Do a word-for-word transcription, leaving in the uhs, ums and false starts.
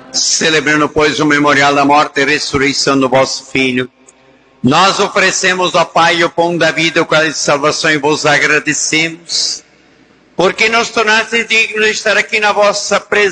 Celebrando, pois, o memorial da morte e ressurreição do vosso Filho, nós oferecemos ao Pai o pão da vida, o cálice de salvação, e vos agradecemos, porque nos tornaste dignos de estar aqui na vossa presença.